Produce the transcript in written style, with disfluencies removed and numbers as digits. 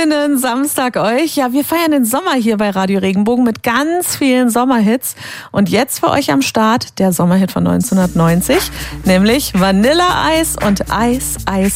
Schönen Samstag euch. Ja, wir feiern den Sommer hier bei Radio Regenbogen mit ganz vielen Sommerhits. Und jetzt für euch am Start der Sommerhit von 1990, nämlich Vanilla Ice und Ice, Ice,